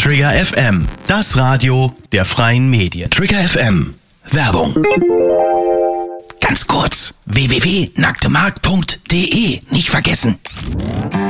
Trigger FM, das Radio der freien Medien. Trigger FM, Werbung. Ganz kurz, www.nacktemarkt.de, nicht vergessen.